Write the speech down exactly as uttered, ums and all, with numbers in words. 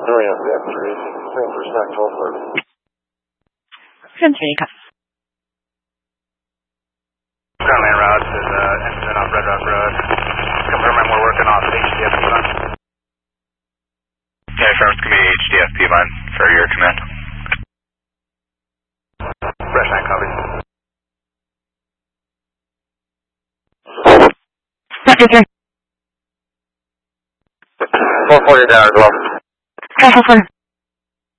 Oh yeah, yeah, three. Three for snack twelve thirty. ten three, cut. Currently en route to the incident off Red Rock Road. Confirming we're working off H D F P line. Yeah, affirm, it's going to be H D F P line for your command. Fresh nine, copy. four forty down as well. Castle Center.